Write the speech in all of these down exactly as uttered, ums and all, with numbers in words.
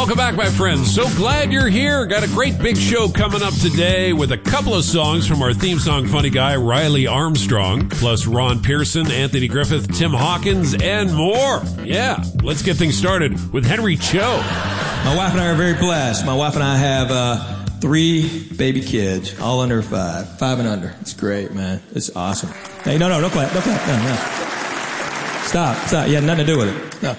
Welcome back, my friends. So glad you're here. Got a great big show coming up today with a couple of songs from our theme song funny guy, Riley Armstrong, plus Ron Pearson, Anthony Griffith, Tim Hawkins, and more. Yeah, let's get things started with Henry Cho. My wife and I are very blessed. My wife and I have uh, three baby kids, all under five, five and under. It's great, man. It's awesome. Hey, no, no, don't clap, don't clap, no, no. Stop, stop. You had nothing to do with it. No.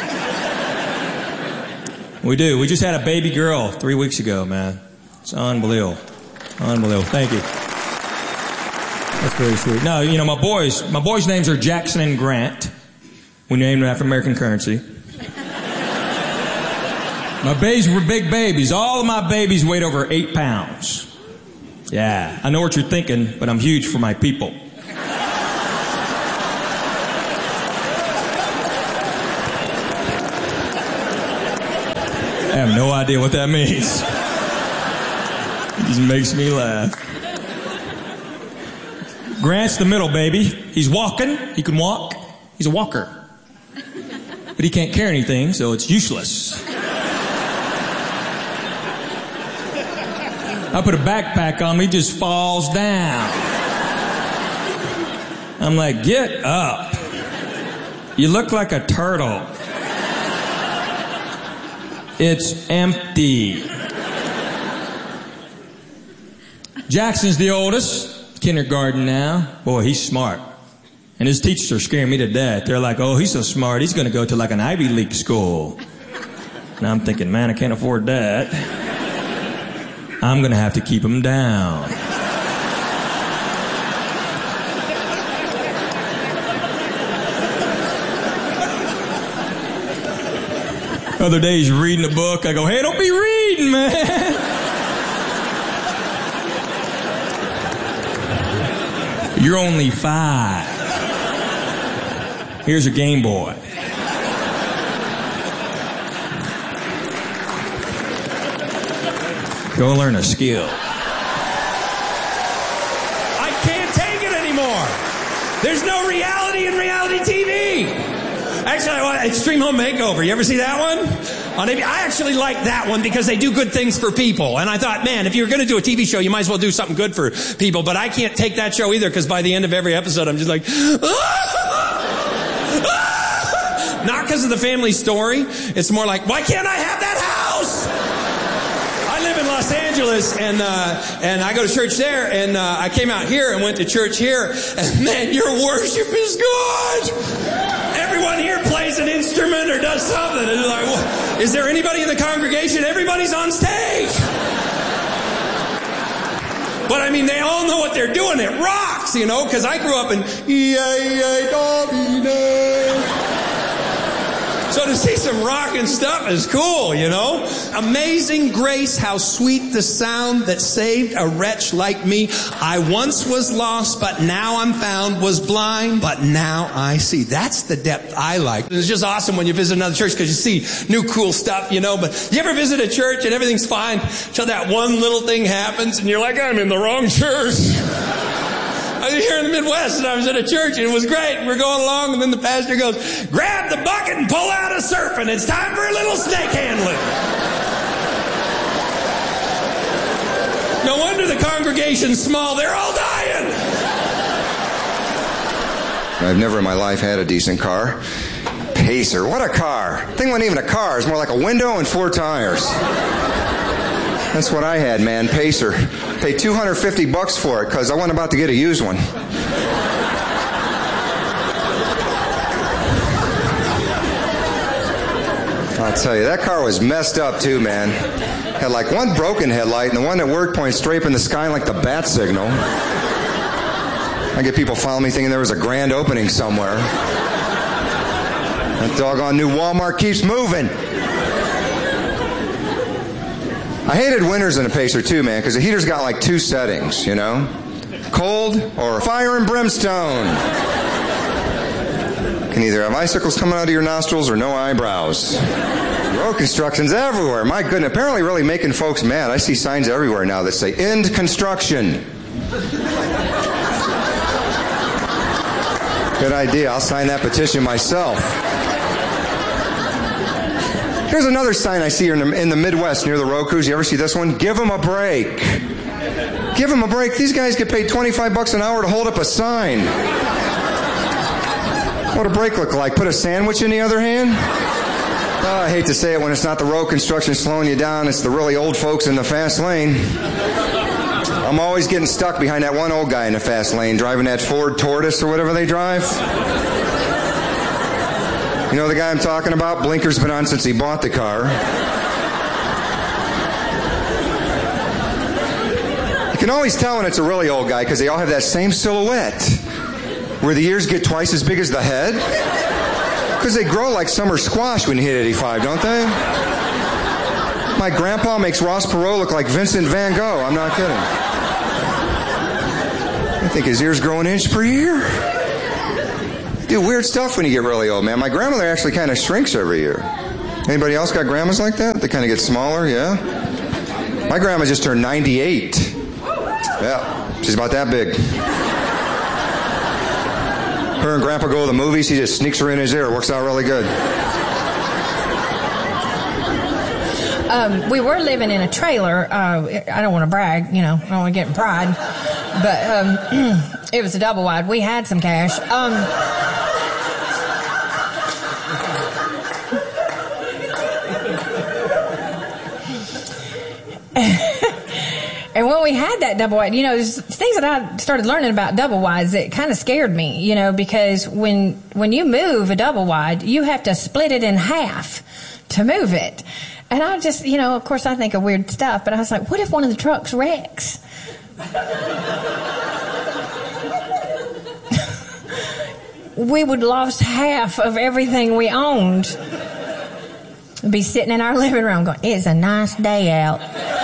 We do. We just had a baby girl three weeks ago, man. It's unbelievable. Unbelievable. Thank you. That's very sweet. No, you know, my boys, my boys' names are Jackson and Grant. We named them after American currency. My babies were big babies. All of my babies weighed over eight pounds. Yeah, I know what you're thinking, but I'm huge for my people. I have no idea what that means. It just makes me laugh. Grant's the middle baby. He's walking. He can walk. He's a walker. But he can't carry anything, so it's useless. I put a backpack on me, he just falls down. I'm like, get up. You look like a turtle. It's empty. Jackson's the oldest, kindergarten now. Boy, he's smart. And his teachers are scaring me to death. They're like, oh, he's so smart, he's going to go to like an Ivy League school. And I'm thinking, man, I can't afford that. I'm going to have to keep him down. Other day he's reading a book. I go, hey, don't be reading, man. You're only five. Here's a Game Boy. Go learn a skill. I can't take it anymore. There's no reality in reality T V. Actually, I want Extreme Home Makeover. You ever see that one? On A B C? I actually like that one because they do good things for people. And I thought, man, if you're going to do a T V show, you might as well do something good for people. But I can't take that show either because by the end of every episode, I'm just like, not because of the family story. It's more like, why can't I have that house? I live in Los Angeles, and uh, and I go to church there, and uh, I came out here and went to church here, and man, your worship is good. Everyone here plays an instrument or does something. And they're like, well, is there anybody in the congregation? Everybody's on stage. But I mean, they all know what they're doing. It rocks, you know, because I grew up in E A E A So to see some rockin' stuff is cool, you know? Amazing grace, how sweet the sound that saved a wretch like me. I once was lost, but now I'm found, was blind, but now I see. That's the depth I like. It's just awesome when you visit another church because you see new cool stuff, you know? But you ever visit a church and everything's fine until that one little thing happens and you're like, I'm in the wrong church. I was here in the Midwest and I was at a church and it was great. We're going along and then the pastor goes, grab the bucket and pull out a serpent. It's time for a little snake handling. No wonder the congregation's small. They're all dying. I've never in my life had a decent car. Pacer, what a car. The thing wasn't even a car. It's more like a window and four tires. That's what I had, man, Pacer. Paid two hundred fifty bucks for it because I wasn't about to get a used one. I'll tell you, that car was messed up too, man. Had like one broken headlight and the one that worked pointed straight up in the sky like the bat signal. I get people following me thinking there was a grand opening somewhere. That doggone new Walmart keeps moving. I hated winters in a Pacer too, man, because the heater's got like two settings, you know? Cold or fire and brimstone. Can either have icicles coming out of your nostrils or no eyebrows. Road construction's everywhere. My goodness, apparently really making folks mad. I see signs everywhere now that say, end construction. Good idea. I'll sign that petition myself. Here's another sign I see in the, in the Midwest near the Rokus. You ever see this one? Give them a break. Give them a break. These guys get paid twenty-five bucks an hour to hold up a sign. What a break look like? Put a sandwich in the other hand? Oh, I hate to say it when it's not the road construction slowing you down. It's the really old folks in the fast lane. I'm always getting stuck behind that one old guy in the fast lane driving that Ford Tortoise or whatever they drive. You know the guy I'm talking about? Blinker's been on since he bought the car. You can always tell when it's a really old guy because they all have that same silhouette where the ears get twice as big as the head. Because they grow like summer squash when you hit eighty-five, don't they? My grandpa makes Ross Perot look like Vincent Van Gogh. I'm not kidding. I think his ears grow an inch per year. Do weird stuff when you get really old, man. My grandmother actually kind of shrinks every year. Anybody else got grandmas like that? They kind of get smaller, yeah? My grandma just turned ninety-eight. Yeah, she's about that big. Her and Grandpa go to the movies, he just sneaks her in his ear. It works out really good. Um, we were living in a trailer. Uh, I don't want to brag, you know, I don't want to get in pride. But um, it was a double wide. We had some cash. Um, And when we had that double wide, you know, there's things that I started learning about double wides that kind of scared me, you know, because when when you move a double wide, you have to split it in half to move it. And I just, you know, of course I think of weird stuff, but I was like, what if one of the trucks wrecks? We would lost half of everything we owned. We'd be sitting in our living room going, it's a nice day out.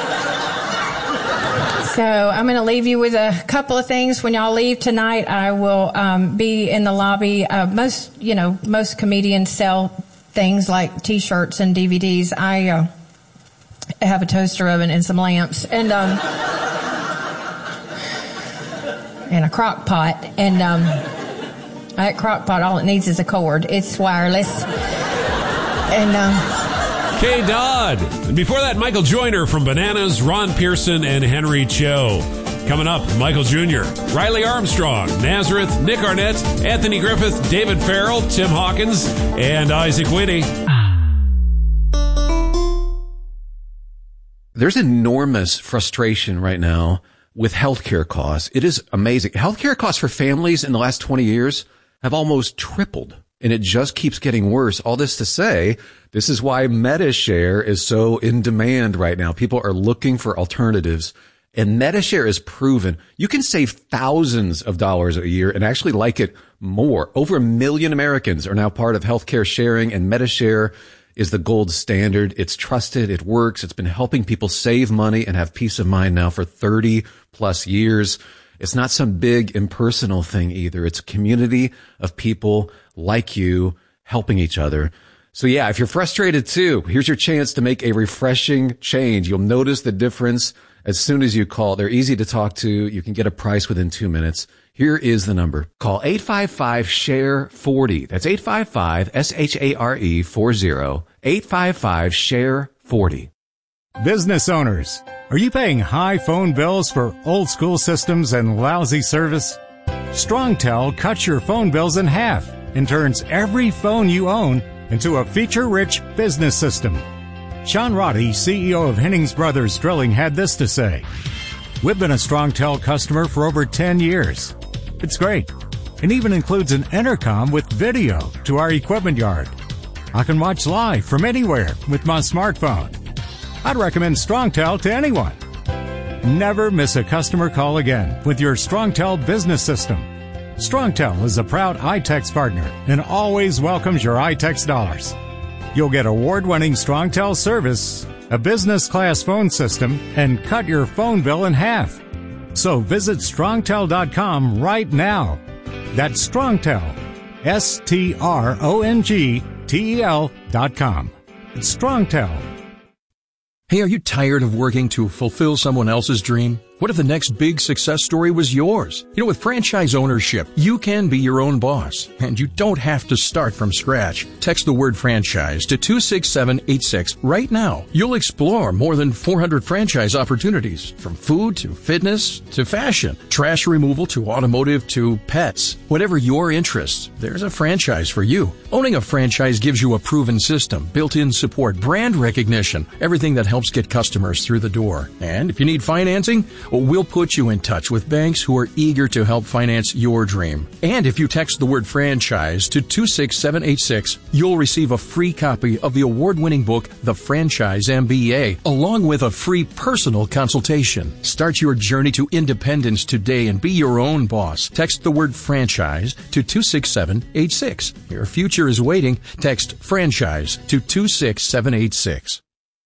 So I'm going to leave you with a couple of things. When y'all leave tonight, I will um, be in the lobby. Uh, most, you know, most comedians sell things like T-shirts and D V Ds. I uh, have a toaster oven and some lamps and um, and a crock pot. And um, that crock pot, all it needs is a cord. It's wireless. And um, Kay Dodd. And before that, Michael Joyner from Bananas, Ron Pearson, and Henry Cho. Coming up, Michael Junior, Riley Armstrong, Nazareth, Nick Arnett, Anthony Griffith, David Farrell, Tim Hawkins, and Isaac Whitty. There's enormous frustration right now with healthcare costs. It is amazing. Healthcare costs for families in the last twenty years have almost tripled. And it just keeps getting worse. All this to say, this is why MediShare is so in demand right now. People are looking for alternatives. And MediShare is proven you can save thousands of dollars a year and actually like it more. Over a million Americans are now part of healthcare sharing, and MediShare is the gold standard. It's trusted. It works. It's been helping people save money and have peace of mind now for thirty plus years. It's not some big impersonal thing either. It's a community of people like you helping each other. So yeah, if you're frustrated too, here's your chance to make a refreshing change. You'll notice the difference as soon as you call. They're easy to talk to. You can get a price within two minutes. Here is the number. Call eight five five, S H A R E, forty. That's eight five five, S H A R E, forty. eight five five, S H A R E, forty. Business owners, are you paying high phone bills for old school systems and lousy service? StrongTel cuts your phone bills in half and turns every phone you own into a feature-rich business system. Sean Roddy, C E O of Hennings Brothers Drilling, had this to say. We've been a StrongTel customer for over ten years. It's great. It even includes an intercom with video to our equipment yard. I can watch live from anywhere with my smartphone. I'd recommend StrongTel to anyone. Never miss a customer call again with your StrongTel business system. StrongTel is a proud iTex partner and always welcomes your iTex dollars. You'll get award-winning StrongTel service, a business-class phone system, and cut your phone bill in half. So visit strongtel dot com right now. That's StrongTel, S T R O N G T E L dot com. It's StrongTel. Hey, are you tired of working to fulfill someone else's dream? What if the next big success story was yours? You know, with franchise ownership, you can be your own boss, and you don't have to start from scratch. Text the word franchise to two six seven eight six right now. You'll explore more than four hundred franchise opportunities, from food to fitness to fashion, trash removal to automotive to pets. Whatever your interests, there's a franchise for you. Owning a franchise gives you a proven system, built-in support, brand recognition, everything that helps get customers through the door. And if you need financing, well, we'll put you in touch with banks who are eager to help finance your dream. And if you text the word franchise to two six seven eight six, you'll receive a free copy of the award-winning book, The Franchise M B A, along with a free personal consultation. Start your journey to independence today and be your own boss. Text the word franchise to two six seven eight six. Your future is waiting. Text franchise to two six seven eight six.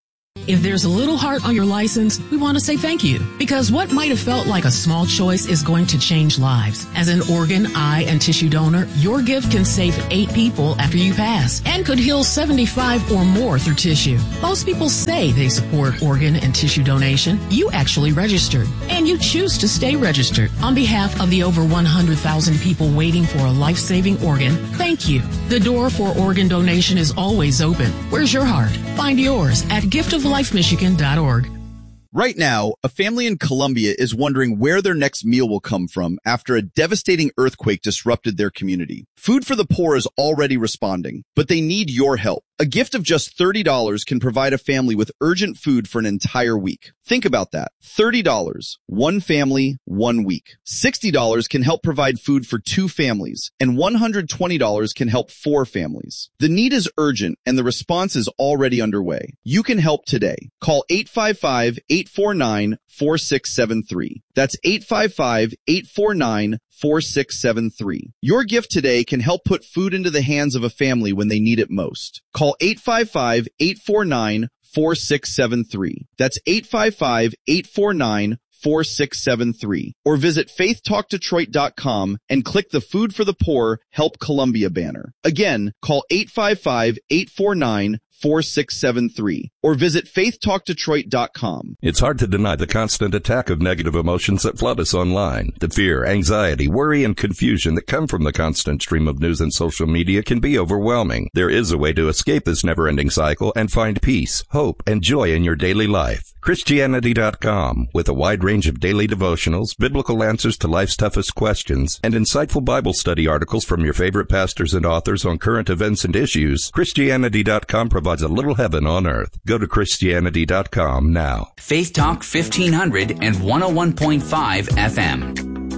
If there's a little heart on your license, we want to say thank you, because what might have felt like a small choice is going to change lives. As an organ, eye, and tissue donor, your gift can save eight people after you pass and could heal seventy-five or more through tissue. Most people say they support organ and tissue donation. You actually registered, and you choose to stay registered. On behalf of the over one hundred thousand people waiting for a life-saving organ, thank you. The door for organ donation is always open. Where's your heart? Find yours at gift of life michigan dot org. Right now, a family in Colombia is wondering where their next meal will come from after a devastating earthquake disrupted their community. Food for the Poor is already responding, but they need your help. A gift of just thirty dollars can provide a family with urgent food for an entire week. Think about that. thirty dollars, one family, one week. sixty dollars can help provide food for two families, and one hundred twenty dollars can help four families. The need is urgent, and the response is already underway. You can help today. Call eight five five, eight four nine, four six seven three. That's eight five five, eight four nine, four six seven three. Your gift today can help put food into the hands of a family when they need it most. Call eight five five, eight four nine, four six seven three. That's eight five five, eight four nine, four six seven three. Or visit faith talk detroit dot com and click the Food for the Poor Help Columbia banner. Again, call eight five five, eight four nine, four six seven three or visit faith talk detroit dot com. It's hard to deny the constant attack of negative emotions that flood us online. The fear, anxiety, worry, and confusion that come from the constant stream of news and social media can be overwhelming. There is a way to escape this never-ending cycle and find peace, hope, and joy in your daily life. Christianity dot com, with a wide range of daily devotionals, biblical answers to life's toughest questions, and insightful Bible study articles from your favorite pastors and authors on current events and issues, Christianity dot com provides a little heaven on earth. Go to Christianity dot com now. Faith Talk fifteen hundred and one oh one point five F M.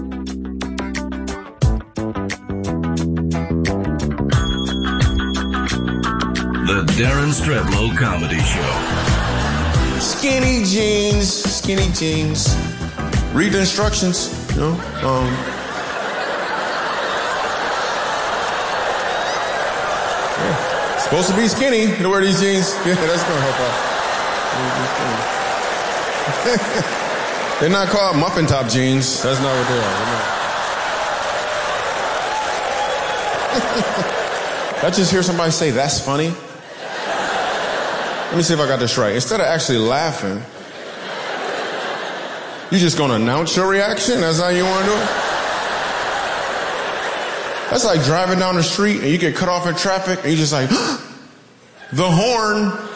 The Darren Streblow Comedy Show. Skinny jeans, skinny jeans. Read the instructions, you know. Um, yeah. Supposed to be skinny to wear these jeans. Yeah, that's gonna help out. They're not called muffin top jeans. That's not what they are. I just hear somebody say, "That's funny." Let me see if I got this right. Instead of actually laughing, you just gonna announce your reaction? That's how you wanna do it? That's like driving down the street and you get cut off in traffic and you just like, the horn.